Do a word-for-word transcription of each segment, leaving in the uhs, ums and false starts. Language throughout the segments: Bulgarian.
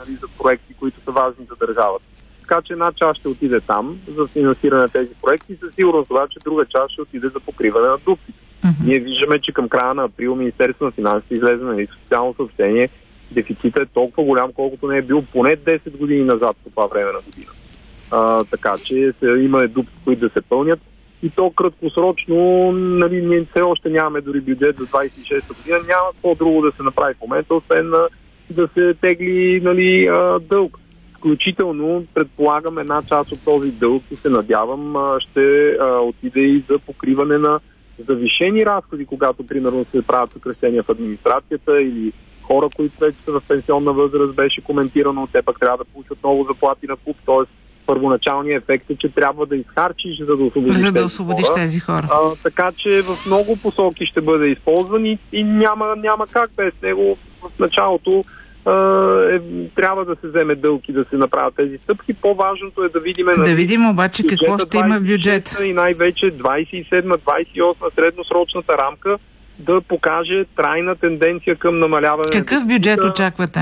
нали, за проекти, които са важни за държавата. Така че една част ще отиде там за финансиране на тези проекти, със сигурност това, че друга част ще отиде за покриване на дупките. Uh-huh. Ние виждаме, че към края на април Министерството на финансите излезе на социално съобщение, дефицитът е толкова голям, колкото не е бил поне десет години назад по това време на година. А, така че се, има дупки, които да се пълнят. И то краткосрочно, нали, ние все още нямаме дори бюджет за двадесет и шеста година, няма какво друго да се направи в момента, освен да се тегли, нали, дълг. Включително, предполагам, една част от този дълг, и се надявам, ще а, отиде и за покриване на завишени разходи, когато, примерно, се правят съкращения в администрацията или хора, които вече са в пенсионна възраст, беше коментирано, те пък трябва да получат много заплати на куп, т.е. първоначалният ефект е, че трябва да изхарчиш, за да освободиш, за да тези, освободиш хора. тези хора. А, така че в много посоки ще бъде използван и, и няма, няма как без него. В началото а, е, трябва да се вземе дълг и да се направят тези стъпки. По-важното е да видим... Да нали, видим обаче какво ще има в бюджета. И най-вече двадесет и седма двадесет и осма средносрочната рамка да покаже трайна тенденция към намаляване. Какъв бюджет да... очаквате?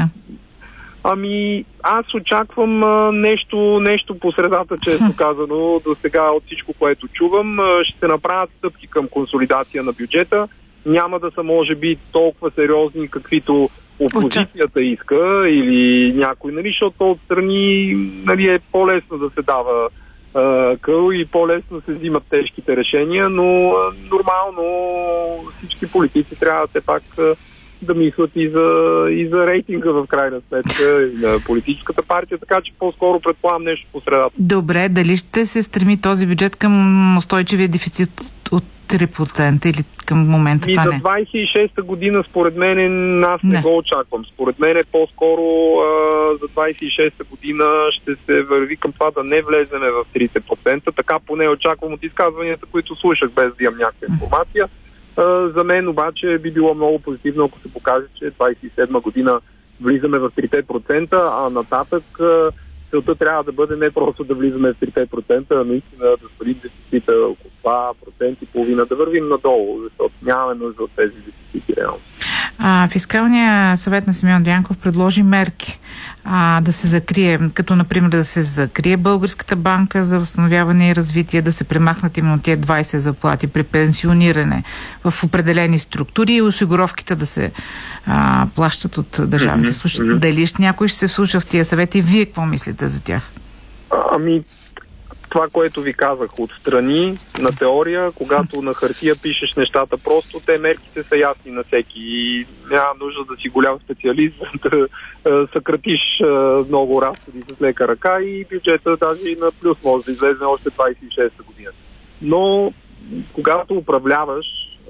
Ами, аз очаквам а, нещо, нещо по средата, често казано, до сега от всичко, което чувам. А, ще се направят стъпки към консолидация на бюджета. Няма да са, може би, толкова сериозни, каквито опозицията иска или някой, нали, защото отстрани, нали, е по-лесно да се дава а, къл и по-лесно се взимат тежките решения, но а, нормално всички политици трябва все пак а, да мислят и за, и за рейтинга в крайна сметка и на политическата партия, така че по-скоро предполагам нещо по средата. Добре, дали ще се стреми този бюджет към устойчивия дефицит от три процента или към момента и това не? Не? За двадесет и шеста година според мен аз не, не го очаквам. Според мен е по-скоро а, за двадесет и шеста година ще се върви към това да не влеземе в трите процента. Така поне очаквам от изказванията, които слушах, без да имам някаква информация. Uh, за мен обаче би било много позитивно, ако се покаже, че двадесет и седма година влизаме в трите процента, а нататък uh, целта трябва да бъде не просто да влизаме в трите процента, а наистина да свалим дефицита около два процента и половина, да вървим надолу, защото нямаме нужда от тези дефицити реално. А, Фискалният съвет на Симеон Дянков предложи мерки а, да се закрие, като например да се закрие Българската банка за възстановяване и развитие, да се премахнат именно тия двадесет заплати при пенсиониране в определени структури и осигуровките да се а, плащат от държавните служители. Mm-hmm. Дали ще някой ще се вслуша в тия съвети и вие какво мислите за тях? Ами, това, което ви казах, отстрани на теория, когато на хартия пишеш нещата просто, те мерките са ясни на всеки и няма нужда да си голям специалист, да съкратиш много разходи с лека ръка и бюджета даже и на плюс може да излезе още двадесет и шеста година. Но когато управляваш,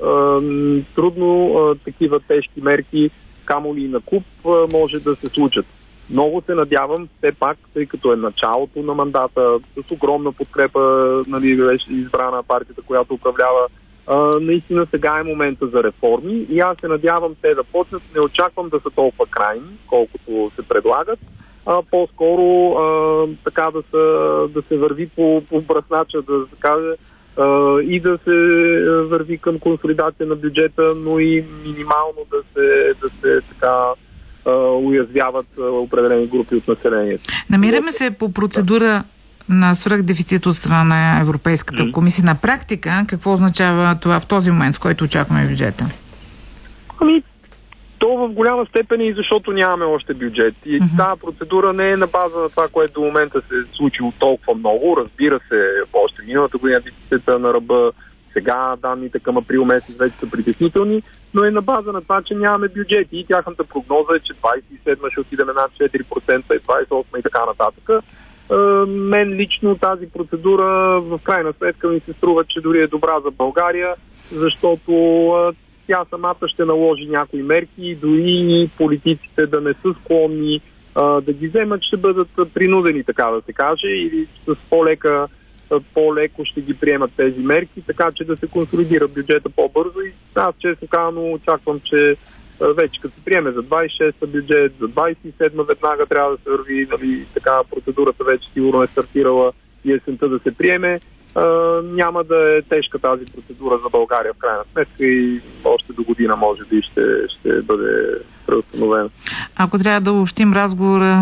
трудно такива тежки мерки, камо ли на куп, може да се случат. Много се надявам, все пак, тъй като е началото на мандата, с огромна подкрепа, нали, беше избрана партията, която управлява, а, наистина сега е момента за реформи и аз се надявам те да почнат. Не очаквам да са толкова крайни, колкото се предлагат, а по-скоро а, така да, са, да се върви по, по бръснача, да се каже, а, и да се върви към консолидация на бюджета, но и минимално да се, да се така уязвяват определени групи от населението. Намираме се по процедура на свръхдефицит от страна на Европейската mm-hmm. комисия. На практика, какво означава това в този момент, в който очакваме бюджета? Ами, то в голяма степен и защото нямаме още бюджет. И mm-hmm. тази процедура не е на база на това, което до момента се е случило толкова много. Разбира се, още миналата година дефицита на ръба, сега данните към април месец вече са притеснителни, но е на база на това, че нямаме бюджети и тяхната прогноза е, че двадесет и седма ще отидем над четири процента и двадесет и осма и така нататък. Е, мен лично тази процедура в крайна сметка ми се струва, че дори е добра за България, защото е, тя самата ще наложи някои мерки и дори политиците да не са склонни е, да ги вземат, ще бъдат принудени, така да се каже, или с по-лека по-леко ще ги приемат тези мерки, така че да се консолидира бюджета по-бързо и аз честно казано очаквам, че вече като се приеме за двадесет и шеста бюджет, за двадесет и седма веднага трябва да се върви, нали, така процедурата вече сигурно е стартирала и есента да се приеме. А, няма да е тежка тази процедура за България в крайна сметка и още до година може би ще, ще бъде преустановена. Ако трябва да обобщим разговора